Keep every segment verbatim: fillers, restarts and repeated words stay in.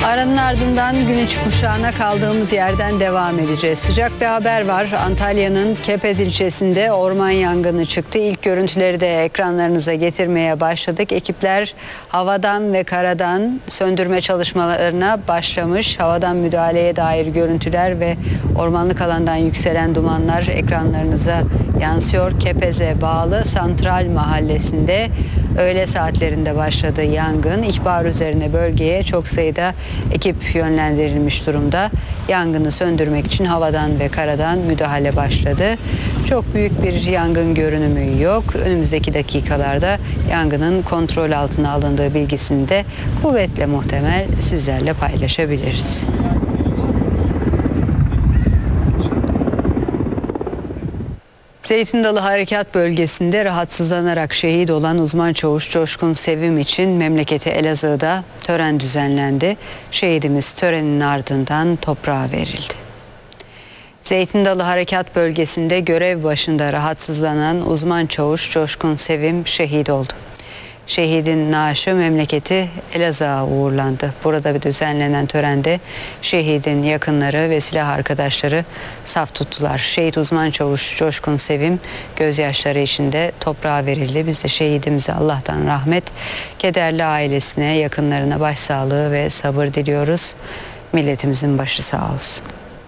Aranın ardından gün içi kuşağına kaldığımız yerden devam edeceğiz. Sıcak bir haber var. Antalya'nın Kepez ilçesinde orman yangını çıktı. İlk görüntüleri de ekranlarınıza getirmeye başladık. Ekipler havadan ve karadan söndürme çalışmalarına başlamış. Havadan müdahaleye dair görüntüler ve ormanlık alandan yükselen dumanlar ekranlarınıza yansıyor. Kepez'e bağlı Santral Mahallesi'nde öğle saatlerinde başladı yangın. İhbar üzerine bölgeye çok sayıda ekip yönlendirilmiş durumda. Yangını söndürmek için havadan ve karadan müdahale başladı. Çok büyük bir yangın görünümü yok. Önümüzdeki dakikalarda yangının kontrol altına alındığı bilgisini de kuvvetle muhtemel sizlerle paylaşabiliriz. Zeytin Dalı Harekat Bölgesi'nde rahatsızlanarak şehit olan uzman çavuş Coşkun Sevim için memleketi Elazığ'da tören düzenlendi. Şehidimiz törenin ardından toprağa verildi. Zeytin Dalı Harekat Bölgesi'nde görev başında rahatsızlanan uzman çavuş Coşkun Sevim şehit oldu. Şehidin naaşı memleketi Elazığ'a uğurlandı. Burada bir düzenlenen törende şehidin yakınları ve silah arkadaşları saf tuttular. Şehit uzman çavuş Coşkun Sevim gözyaşları içinde toprağa verildi. Biz de şehidimize Allah'tan rahmet, kederli ailesine, yakınlarına başsağlığı ve sabır diliyoruz. Milletimizin başı sağ olsun.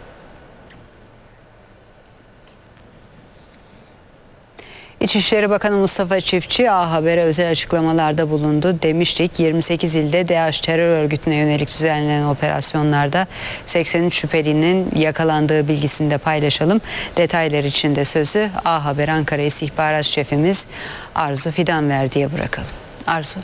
İçişleri Bakanı Mustafa Çiftçi A Haber'e özel açıklamalarda bulundu. Demiştik yirmi sekiz ilde DAEŞ terör örgütüne yönelik düzenlenen operasyonlarda seksen üç şüphelinin yakalandığı bilgisini de paylaşalım. Detaylar için de sözü A Haber Ankara İstihbarat Şefimiz Arzu Fidanverdi'ye bırakalım. Arzu.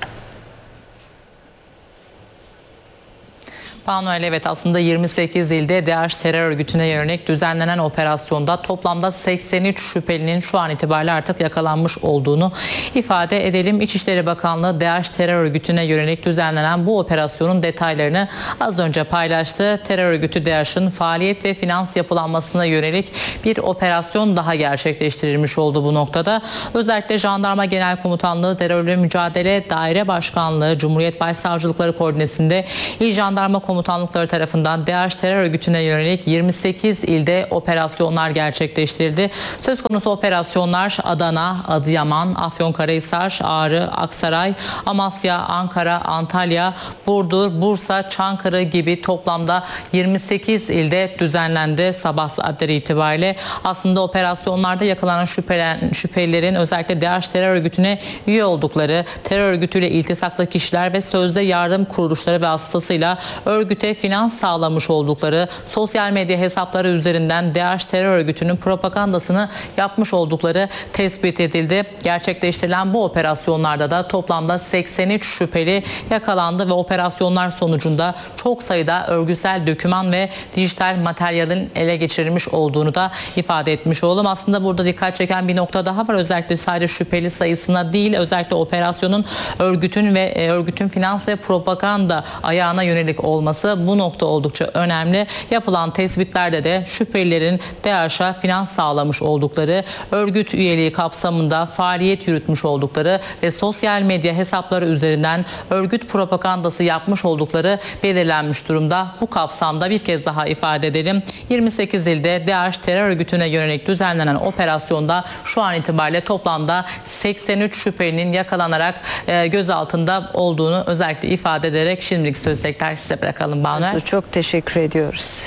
Panuel, evet, aslında yirmi sekiz ilde DAEŞ terör örgütüne yönelik düzenlenen operasyonda toplamda seksen üç şüphelinin şu an itibariyle artık yakalanmış olduğunu ifade edelim. İçişleri Bakanlığı DAEŞ terör örgütüne yönelik düzenlenen bu operasyonun detaylarını az önce paylaştı. Terör örgütü DAEŞ'in faaliyet ve finans yapılanmasına yönelik bir operasyon daha gerçekleştirilmiş oldu bu noktada. Özellikle Jandarma Genel Komutanlığı Terörle Mücadele Daire Başkanlığı Cumhuriyet Başsavcılıkları koordinesinde İl Jandarma Komutanlıkları tarafından DAEŞ terör örgütüne yönelik yirmi sekiz ilde operasyonlar gerçekleştirildi. Söz konusu operasyonlar Adana, Adıyaman, Afyonkarahisar, Ağrı, Aksaray, Amasya, Ankara, Antalya, Burdur, Bursa, Çankırı gibi toplamda yirmi sekiz ilde düzenlendi sabah saatleri itibariyle. Aslında operasyonlarda yakalanan şüphelen, şüphelilerin özellikle DAEŞ terör örgütüne üye oldukları, terör örgütüyle iltisaklı kişiler ve sözde yardım kuruluşları vasıtasıyla örgüte finans sağlamış oldukları, sosyal medya hesapları üzerinden DAEŞ terör örgütünün propagandasını yapmış oldukları tespit edildi. Gerçekleştirilen bu operasyonlarda da toplamda seksen üç şüpheli yakalandı ve operasyonlar sonucunda çok sayıda örgütsel doküman ve dijital materyalin ele geçirilmiş olduğunu da ifade etmiş oldum. Aslında burada dikkat çeken bir nokta daha var. Özellikle sadece şüpheli sayısına değil, özellikle operasyonun örgütün ve örgütün finans ve propaganda ayağına yönelik olması, bu nokta oldukça önemli. Yapılan tespitlerde de şüphelilerin DAEŞ'e finans sağlamış oldukları, örgüt üyeliği kapsamında faaliyet yürütmüş oldukları ve sosyal medya hesapları üzerinden örgüt propagandası yapmış oldukları belirlenmiş durumda. Bu kapsamda bir kez daha ifade edelim. yirmi sekiz ilde DAEŞ terör örgütüne yönelik düzenlenen operasyonda şu an itibariyle toplamda seksen üç şüphelinin yakalanarak e, gözaltında olduğunu özellikle ifade ederek şimdilik söz tekrar size bırakalım Banu. Çok teşekkür ediyoruz.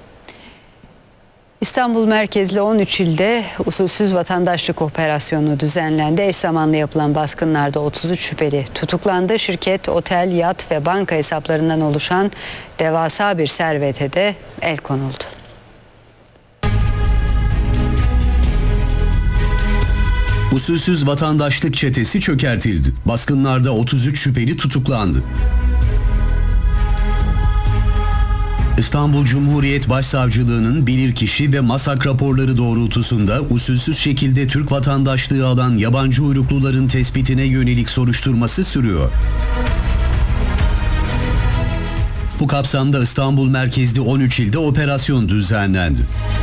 İstanbul merkezli on üç ilde usulsüz vatandaşlık operasyonu düzenlendi. Eş zamanlı yapılan baskınlarda otuz üç şüpheli tutuklandı. Şirket, otel, yat ve banka hesaplarından oluşan devasa bir servete de el konuldu. Usulsüz vatandaşlık çetesi çökertildi. Baskınlarda otuz üç şüpheli tutuklandı. İstanbul Cumhuriyet Başsavcılığı'nın bilirkişi ve masak raporları doğrultusunda usulsüz şekilde Türk vatandaşlığı alan yabancı uyrukluların tespitine yönelik soruşturması sürüyor. Bu kapsamda İstanbul merkezli on üç ilde operasyon düzenlendi.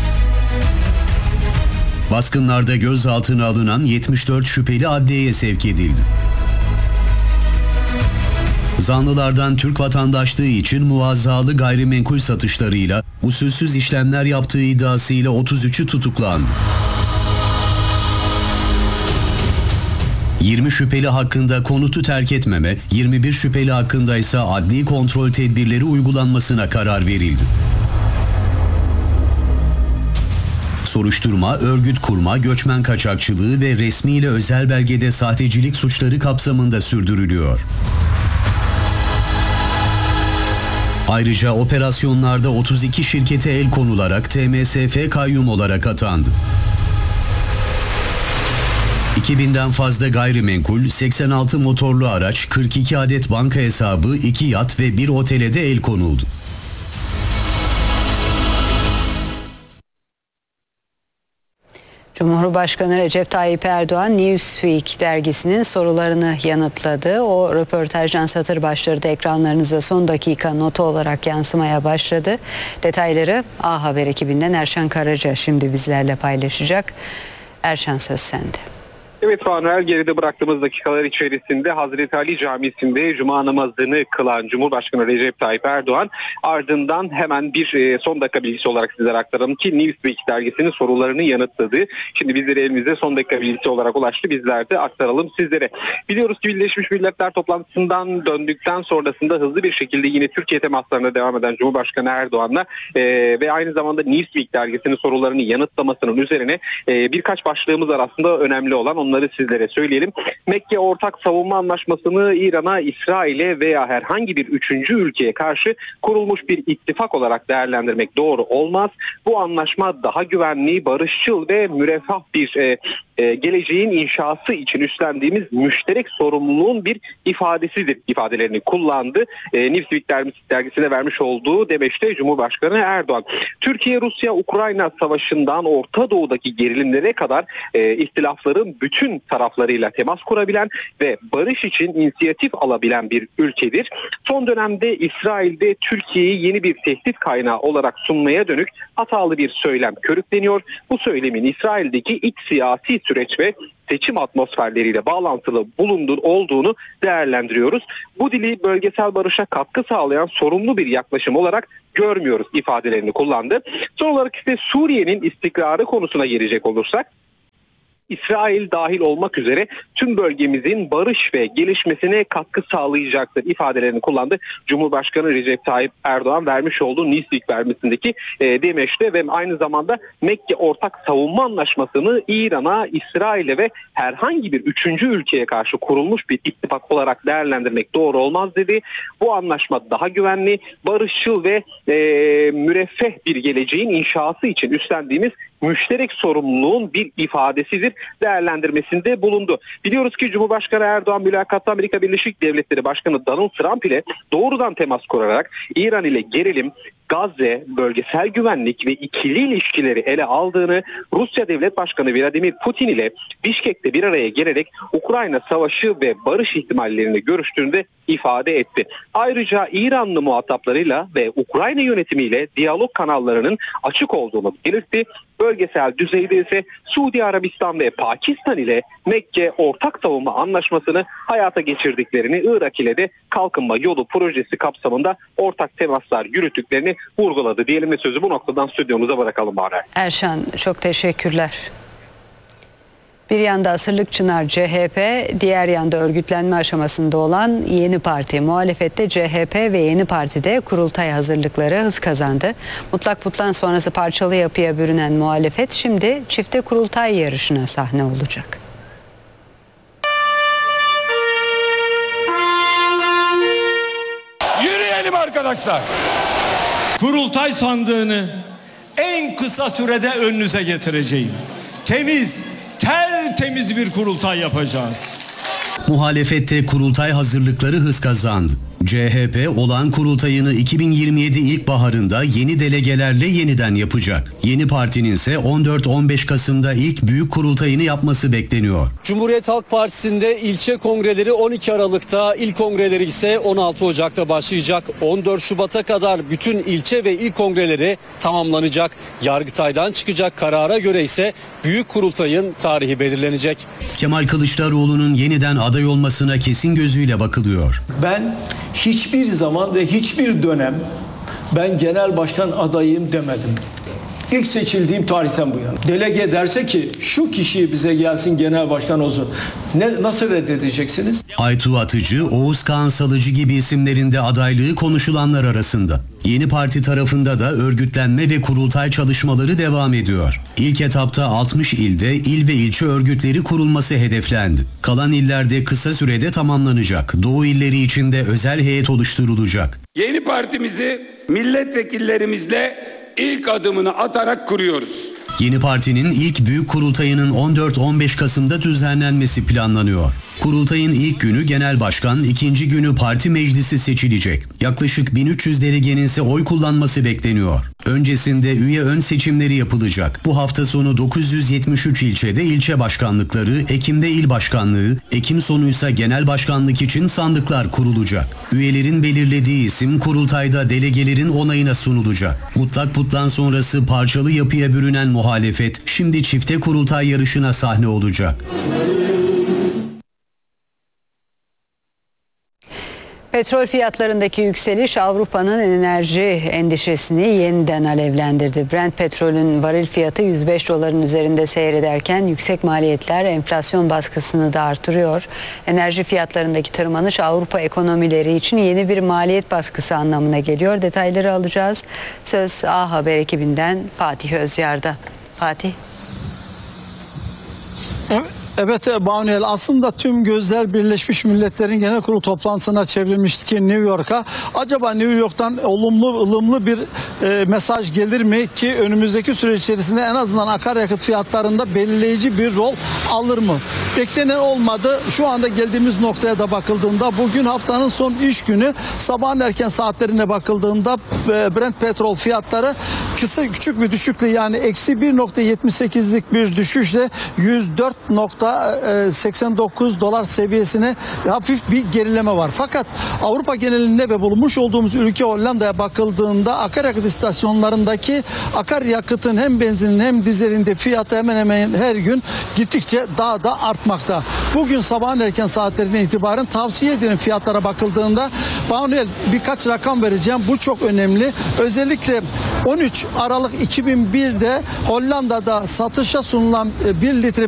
Baskınlarda gözaltına alınan yetmiş dört şüpheli adliyeye sevk edildi. Zanlılardan Türk vatandaşlığı için muvazzalı gayrimenkul satışlarıyla usulsüz işlemler yaptığı iddiasıyla otuz üçü tutuklandı. yirmi şüpheli hakkında konutu terk etmeme, yirmi bir şüpheli hakkında ise adli kontrol tedbirleri uygulanmasına karar verildi. Soruşturma, örgüt kurma, göçmen kaçakçılığı ve resmi ile özel belgede sahtecilik suçları kapsamında sürdürülüyor. Ayrıca operasyonlarda otuz iki şirkete el konularak T M S F kayyum olarak atandı. iki binden fazla gayrimenkul, seksen altı motorlu araç, kırk iki adet banka hesabı, iki yat ve bir otele de el konuldu. Cumhurbaşkanı Recep Tayyip Erdoğan Newsweek dergisinin sorularını yanıtladı. O röportajdan satır başları da ekranlarınıza son dakika notu olarak yansımaya başladı. Detayları A Haber ekibinden Erşan Karaca şimdi bizlerle paylaşacak. Erşan, söz sende. Evet Fanuel, geride bıraktığımız dakikalar içerisinde Hazreti Ali Camisi'nde Cuma namazını kılan Cumhurbaşkanı Recep Tayyip Erdoğan ardından hemen bir son dakika bilgisi olarak sizlere aktaralım ki Newsweek dergisinin sorularını yanıtladı. Şimdi bizlere elimizde son dakika bilgisi olarak ulaştı. Bizler de aktaralım sizlere. Biliyoruz ki Birleşmiş Milletler toplantısından döndükten sonrasında hızlı bir şekilde yine Türkiye temaslarına devam eden Cumhurbaşkanı Erdoğan'la e, ve aynı zamanda Newsweek dergisinin sorularını yanıtlamasının üzerine e, birkaç başlığımız var aslında önemli olan. Onları sizlere söyleyelim. Mekke Ortak Savunma Anlaşması'nı İran'a, İsrail'e veya herhangi bir üçüncü ülkeye karşı kurulmuş bir ittifak olarak değerlendirmek doğru olmaz. Bu anlaşma daha güvenli, barışçıl ve müreffeh bir e, e, geleceğin inşası için üstlendiğimiz müşterek sorumluluğun bir ifadesidir ifadelerini kullandı. E, Newsweek dergisine vermiş olduğu demeçte Cumhurbaşkanı Erdoğan. Türkiye, Rusya, Ukrayna savaşından Orta Doğu'daki gerilimlere kadar e, ihtilafların bütün taraflarıyla temas kurabilen ve barış için inisiyatif alabilen bir ülkedir. Son dönemde İsrail'de Türkiye'yi yeni bir tehdit kaynağı olarak sunmaya dönük hatalı bir söylem körükleniyor. Bu söylemin İsrail'deki iç siyasi süreç ve seçim atmosferleriyle bağlantılı bulunduğu olduğunu değerlendiriyoruz. Bu dili bölgesel barışa katkı sağlayan sorumlu bir yaklaşım olarak görmüyoruz ifadelerini kullandı. Son olarak ise Suriye'nin istikrarı konusuna gelecek olursak, İsrail dahil olmak üzere tüm bölgemizin barış ve gelişmesine katkı sağlayacaktır ifadelerini kullandı. Cumhurbaşkanı Recep Tayyip Erdoğan vermiş olduğu Newsweek vermesindeki e, demeçte ve aynı zamanda Mekke Ortak Savunma Anlaşması'nı İran'a, İsrail'e ve herhangi bir üçüncü ülkeye karşı kurulmuş bir ittifak olarak değerlendirmek doğru olmaz dedi. Bu anlaşma daha güvenli, barışçıl ve e, müreffeh bir geleceğin inşası için üstlendiğimiz müşterek sorumluluğun bir ifadesidir değerlendirmesinde bulundu. Biliyoruz ki Cumhurbaşkanı Erdoğan mülakatta Amerika Birleşik Devletleri Başkanı Donald Trump ile doğrudan temas kurarak İran ile gerilim, Gazze, bölgesel güvenlik ve ikili ilişkileri ele aldığını, Rusya Devlet Başkanı Vladimir Putin ile Bişkek'te bir araya gelerek Ukrayna savaşı ve barış ihtimallerini görüştüğünde ifade etti. Ayrıca İranlı muhataplarıyla ve Ukrayna yönetimiyle diyalog kanallarının açık olduğunu belirtti. Bölgesel düzeyde ise Suudi Arabistan ve Pakistan ile Mekke Ortak Savunma Anlaşması'nı hayata geçirdiklerini, Irak ile de Kalkınma Yolu projesi kapsamında ortak temaslar yürüttüklerini vurguladı. Diyelim ve sözü bu noktadan stüdyomuza bırakalım bari. Erşan, çok teşekkürler. Bir yanda Asırlık Çınar C H P, diğer yanda örgütlenme aşamasında olan Yeni Parti. Muhalefette C H P ve Yeni Parti'de kurultay hazırlıkları hız kazandı. Mutlak Putlan sonrası parçalı yapıya bürünen muhalefet şimdi çifte kurultay yarışına sahne olacak. Yürüyelim arkadaşlar. Kurultay sandığını en kısa sürede önünüze getireceğim. Temiz, tertemiz bir kurultay yapacağız. Muhalefette kurultay hazırlıkları hız kazandı. C H P olağan kurultayını iki bin yirmi yedi ilkbaharında yeni delegelerle yeniden yapacak. Yeni Parti'nin ise on dört on beş Kasım'da ilk büyük kurultayını yapması bekleniyor. Cumhuriyet Halk Partisi'nde ilçe kongreleri on iki Aralık'ta, il kongreleri ise on altı Ocak'ta başlayacak. on dört Şubat'a kadar bütün ilçe ve il kongreleri tamamlanacak. Yargıtay'dan çıkacak karara göre ise büyük kurultayın tarihi belirlenecek. Kemal Kılıçdaroğlu'nun yeniden aday olmasına kesin gözüyle bakılıyor. Ben hiçbir zaman ve hiçbir dönem ben genel başkan adayıyım demedim. İlk seçildiğim tarihten bu yana. Delege derse ki şu kişi bize gelsin genel başkan olsun. Ne, nasıl reddedeceksiniz? Aytuğ Atıcı, Oğuz Kağan Salıcı gibi isimlerin de adaylığı konuşulanlar arasında. Yeni Parti tarafında da örgütlenme ve kurultay çalışmaları devam ediyor. İlk etapta altmış ilde il ve ilçe örgütleri kurulması hedeflendi. Kalan illerde kısa sürede tamamlanacak. Doğu illeri için de özel heyet oluşturulacak. Yeni partimizi milletvekillerimizle ilk adımını atarak kuruyoruz. Yeni Parti'nin ilk büyük kurultayının on dört on beş Kasım'da düzenlenmesi planlanıyor. Kurultayın ilk günü genel başkan, ikinci günü parti meclisi seçilecek. Yaklaşık bin üç yüz delegenin ise oy kullanması bekleniyor. Öncesinde üye ön seçimleri yapılacak. Bu hafta sonu dokuz yüz yetmiş üç ilçede ilçe başkanlıkları, Ekim'de il başkanlığı, Ekim sonuysa genel başkanlık için sandıklar kurulacak. Üyelerin belirlediği isim kurultayda delegelerin onayına sunulacak. Mutlak putlan sonrası parçalı yapıya bürünen muhalefet şimdi çifte kurultay yarışına sahne olacak. Petrol fiyatlarındaki yükseliş Avrupa'nın enerji endişesini yeniden alevlendirdi. Brent petrolün varil fiyatı yüz beş doların üzerinde seyrederken yüksek maliyetler enflasyon baskısını da artırıyor. Enerji fiyatlarındaki tırmanış Avrupa ekonomileri için yeni bir maliyet baskısı anlamına geliyor. Detayları alacağız. Söz A Haber ekibinden Fatih Özyar'da. Fatih. Evet. Evet Banuel, aslında tüm gözler Birleşmiş Milletler'in Genel Kurulu toplantısına çevrilmişti ki New York'a. Acaba New York'tan olumlu, ılımlı bir e, mesaj gelir mi ki önümüzdeki süreç içerisinde en azından akaryakıt fiyatlarında belirleyici bir rol alır mı? Beklenen olmadı. Şu anda geldiğimiz noktaya da bakıldığında bugün haftanın son iş günü, sabahın erken saatlerine bakıldığında e, Brent petrol fiyatları kısa küçük bir düşükle, yani eksi bir nokta yetmiş sekizlik bir düşüşle yüz dört nokta seksen dokuz dolar seviyesine hafif bir gerileme var. Fakat Avrupa genelinde ve bulunmuş olduğumuz ülke Hollanda'ya bakıldığında akaryakıt istasyonlarındaki akaryakıtın hem benzinin hem dizelinde fiyatı hemen hemen her gün gittikçe daha da artmakta. Bugün sabahın erken saatlerinden itibaren tavsiye edilen fiyatlara bakıldığında Banuel, birkaç rakam vereceğim. Bu çok önemli. Özellikle on üç Aralık iki bin bir'de Hollanda'da satışa sunulan bir litre